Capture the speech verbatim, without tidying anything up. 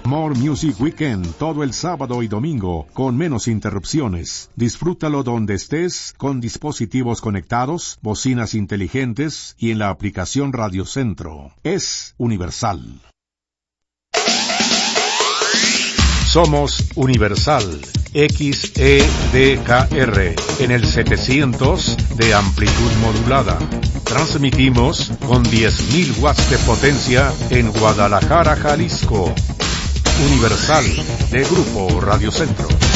More Music Weekend todo el sábado y domingo con menos interrupciones. Disfrútalo donde estés con dispositivos conectados, bocinas inteligentes y en la aplicación Radio Centro. Es universal. Somos Universal X E D K R en el setecientos de amplitud modulada. Transmitimos con diez mil watts de potencia en Guadalajara, Jalisco. Universal de Grupo Radio Centro.